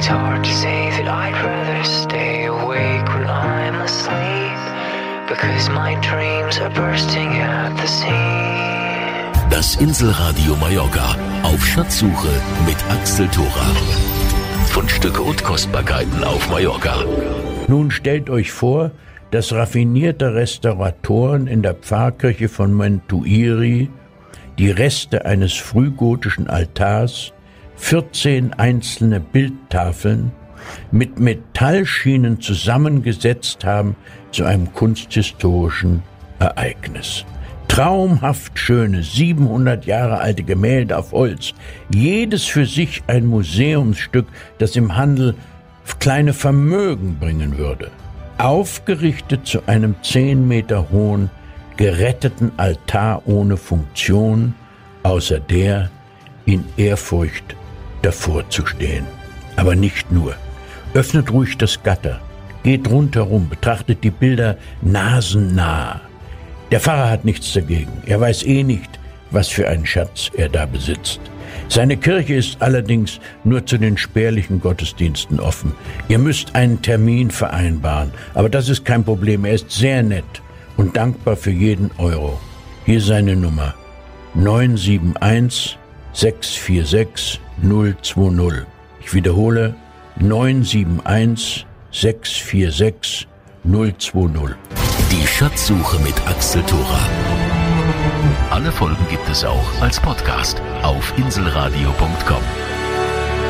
It's hard to say that I'd rather stay awake when I'm asleep, because my dreams are bursting at the seams. Das Inselradio Mallorca auf Schatzsuche mit Axel Thora. Fundstücke und Kostbarkeiten auf Mallorca. Nun stellt euch vor, dass raffinierte Restauratoren in der Pfarrkirche von Montuïri die Reste eines frühgotischen Altars, 14 einzelne Bildtafeln mit Metallschienen zusammengesetzt haben zu einem kunsthistorischen Ereignis. Traumhaft schöne, 700 Jahre alte Gemälde auf Holz, jedes für sich ein Museumsstück, das im Handel kleine Vermögen bringen würde. Aufgerichtet zu einem 10 Meter hohen, geretteten Altar ohne Funktion, außer der, in Ehrfurcht davor zu stehen. Aber nicht nur. Öffnet ruhig das Gatter, geht rundherum, betrachtet die Bilder nasennah. Der Pfarrer hat nichts dagegen. Er weiß nicht, was für einen Schatz er da besitzt. Seine Kirche ist allerdings nur zu den spärlichen Gottesdiensten offen. Ihr müsst einen Termin vereinbaren, aber das ist kein Problem. Er ist sehr nett und dankbar für jeden Euro. Hier seine Nummer: 971 646 020. Ich wiederhole: 971 646 020. Die Schatzsuche mit Axel Thora. Alle Folgen gibt es auch als Podcast auf inselradio.com.